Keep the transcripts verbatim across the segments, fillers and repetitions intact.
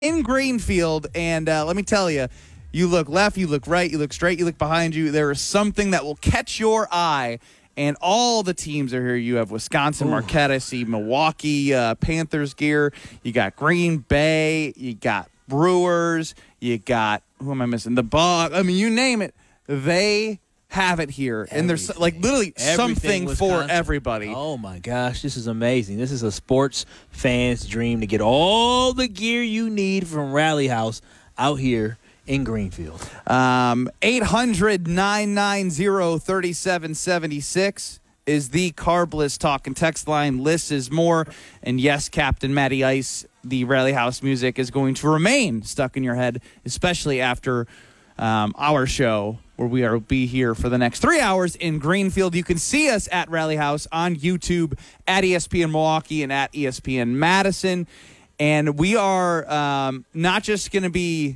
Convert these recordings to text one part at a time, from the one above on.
in Greenfield, and uh, let me tell you, you look left, you look right, you look straight, you look behind you. There is something that will catch your eye, and all the teams are here. You have Wisconsin, Ooh. Marquette, I see Milwaukee, uh, Panthers gear. You got Green Bay, you got Brewers, you got, who am I missing? The Bucs. I mean, you name it. They have it here, Everything. and there's like literally Everything something Wisconsin. for everybody. Oh my gosh, this is amazing. This is a sports fan's dream to get all the gear you need from Rally House out here in Greenfield. Um, eight hundred, nine nine zero, three seven seven six is the Carbliss talk and text line. Lists is more, and yes, Captain Matty Ice, the Rally House music is going to remain stuck in your head, especially after um, our show, where we are be here for the next three hours in Greenfield. You can see us at Rally House on YouTube, at E S P N Milwaukee, and at E S P N Madison. And we are um, not just going to be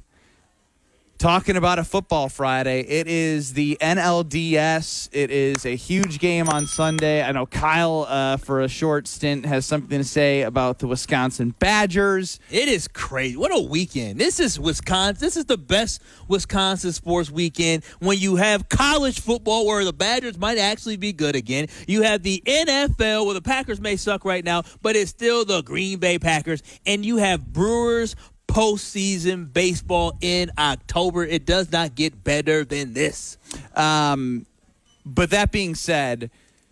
talking about a football Friday. It is the N L D S. It is a huge game on Sunday. I know Kyle, uh, for a short stint, has something to say about the Wisconsin Badgers. It is crazy. What a weekend. This is Wisconsin. This is the best Wisconsin sports weekend when you have college football where the Badgers might actually be good again. You have the N F L where the Packers may suck right now, but it's still the Green Bay Packers. And you have Brewers postseason baseball in October. It does not get better than this. Um, but that being said,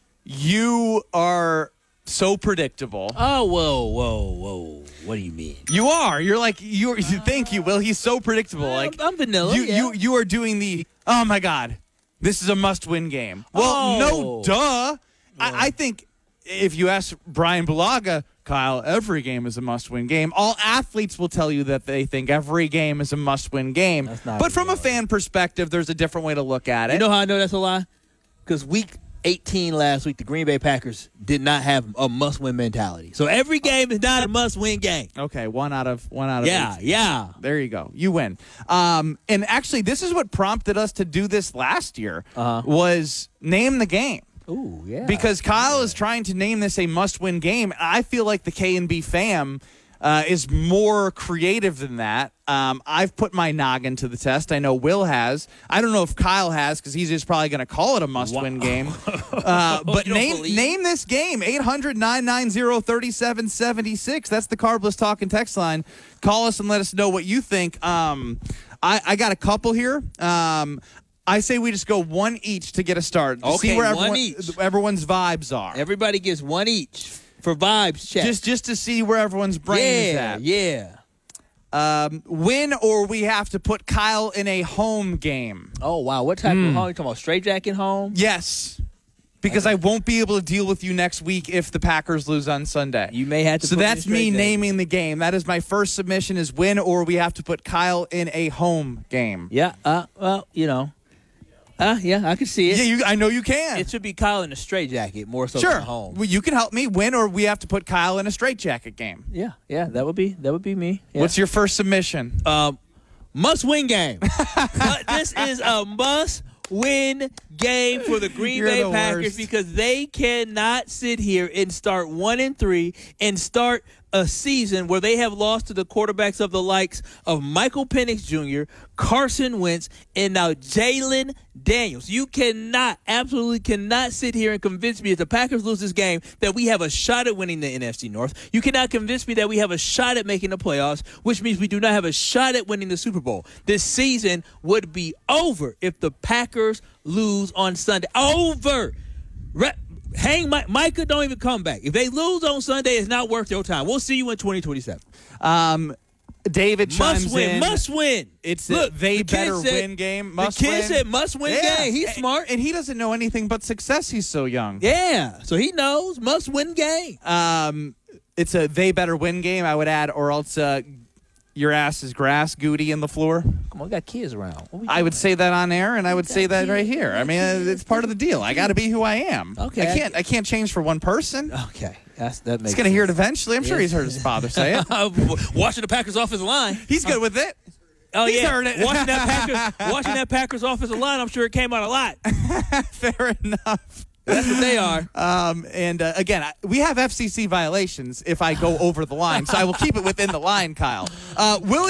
you are so predictable. Oh, whoa, whoa, whoa. What do you mean? You are. You're like, you. Thank you, Will. He's so predictable. Uh, like I'm vanilla. You, yeah. you, you are doing the, oh, my God, this is a must-win game. Well, oh. no, duh. I, I think if you ask Brian Bulaga, Kyle, every game is a must-win game. All athletes will tell you that they think every game is a must-win game. But from a fan perspective, there's a different way to look at it. You know how I know that's a lie? Because week eighteen last week, the Green Bay Packers did not have a must-win mentality. So every game is not a must-win game. Okay, one out of one out of yeah, eight. Yeah, There you go. You win. Um, and actually, this is what prompted us to do this last year, uh-huh. was name the game. Ooh, yeah. Because Kyle yeah. is trying to name this a must-win game. I feel like the K and B fam uh, is more creative than that. Um, I've put my noggin to the test. I know Will has. I don't know if Kyle has, because he's just probably going to call it a must-win wow. game. Uh, but name believe? name this game. eight hundred, nine nine zero, three seven seven six. That's the Carbliss talk and text line. Call us and let us know what you think. Um, I, I got a couple here. Um, I say we just go one each to get a start. To okay, see where one everyone, each. everyone's vibes are. Everybody gets one each for vibes check. Just just to see where everyone's brain is yeah, at. Yeah, Um, win or we have to put Kyle in a home game. Oh, wow. What type mm. of home? You talking about straight jacket home? Yes. Because okay. I won't be able to deal with you next week if the Packers lose on Sunday. You may have to So put that's me jacket. naming the game. That is my first submission, is win or we have to put Kyle in a home game. Yeah, uh, well, you know. Uh, yeah, I can see it. Yeah, you, I know you can. It should be Kyle in a straight jacket more so sure. than home. Well, you can help me win, or we have to put Kyle in a straight jacket game. Yeah, yeah, that would be that would be me. Yeah. What's your first submission? Um, must win game. This is a must win game for the Green You're Bay the Packers worst. because they cannot sit here and start one and three and start a season where they have lost to the quarterbacks of the likes of Michael Penix Junior, Carson Wentz, and now Jalen Daniels. You cannot, absolutely cannot sit here and convince me if the Packers lose this game that we have a shot at winning the N F C North. You cannot convince me that we have a shot at making the playoffs, which means we do not have a shot at winning the Super Bowl. This season would be over if the Packers lose on Sunday. Over. Re- Hang My- Micah, don't even come back. If they lose on Sunday, it's not worth your time. We'll see you in twenty twenty-seven. Um, David chimes must win, in. Must win. It's Look, a they the better said, win game. Must the kid win. said must win yeah. game. He's and, smart. And he doesn't know anything but success. He's so young. Yeah, so he knows must win game. Um, it's a they better win game, I would add, or else uh, your ass is grass, Goody in the floor. Come on, we got kids around. I would say that on air, and I would say that kids. right here. I mean, it's part of the deal. I got to be who I am. Okay. I can't. I can't change for one person. Okay, That's, that makes. He's going to hear it eventually. I'm sure he's heard his father say it. Watching the Packers offensive line. He's good with it. Oh, He's yeah. heard it. Watching that Packers, watching that Packers offensive line, I'm sure it came out a lot. Fair enough. That's what they are. Um, and uh, again, I, we have F C C violations if I go over the line, so I will keep it within the line, Kyle. Uh, Willie.